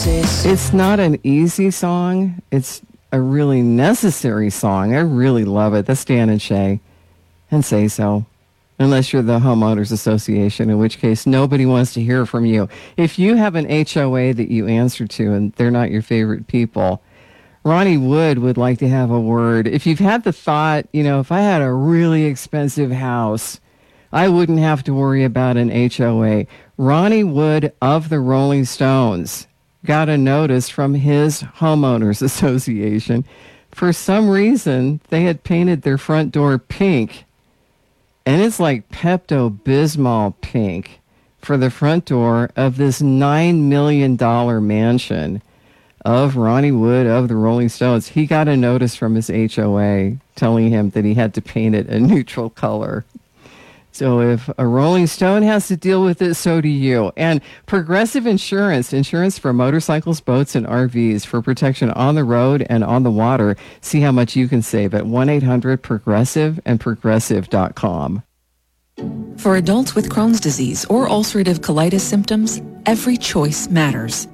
It's not an easy song. It's a really necessary song. I really love it. That's Dan and Shay. And Say So. Unless you're the homeowners association, in which case nobody wants to hear from you. If you have an HOA that you answer to and they're not your favorite people, Ronnie would like to have a word. If you've had the thought, if I had a really expensive house, I wouldn't have to worry about an HOA. Ronnie Wood of the Rolling Stones got a notice from his homeowners association. For some reason, they had painted their front door pink. And it's like Pepto-Bismol pink for the front door of this $9 million mansion of Ronnie Wood of the Rolling Stones. He got a notice from his HOA telling him that he had to paint it a neutral color. So if a Rolling Stone has to deal with it, so do you. And Progressive Insurance for motorcycles, boats, and RVs for protection on the road and on the water. See how much you can save at 1-800-PROGRESSIVE and progressive.com. For adults with Crohn's disease or ulcerative colitis symptoms, every choice matters.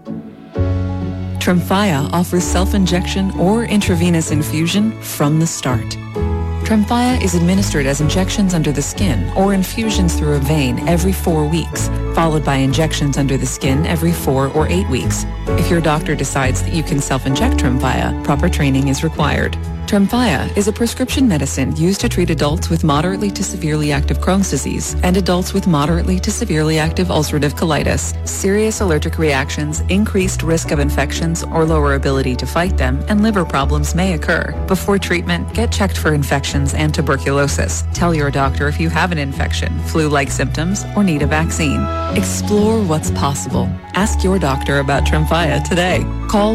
Tremfya offers self-injection or intravenous infusion from the start. Tremfya is administered as injections under the skin or infusions through a vein every 4 weeks, followed by injections under the skin every 4 or 8 weeks. If your doctor decides that you can self-inject Tremfya, proper training is required. Tremfya is a prescription medicine used to treat adults with moderately to severely active Crohn's disease and adults with moderately to severely active ulcerative colitis. Serious allergic reactions, increased risk of infections or lower ability to fight them, and liver problems may occur. Before treatment, get checked for infections and tuberculosis. Tell your doctor if you have an infection, flu-like symptoms, or need a vaccine. Explore what's possible. Ask your doctor about Tremfya today. Call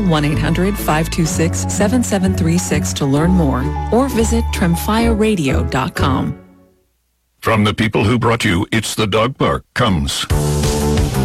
1-800-526-7736 to learn more, or visit tremfyaradio.com. From the people who brought you It's the Dog Park comes